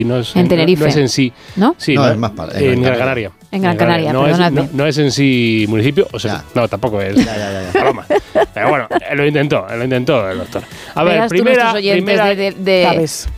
no es, En Tenerife. No es en sí. ¿No? Sí, No, es más en Gran Canaria. En Gran Canaria, no perdonadme. no es en sí municipio, o sea, no, tampoco es Paloma. Pero bueno, lo intentó el doctor. A ver, Verás tú nuestros oyentes primera de ¿Sabes?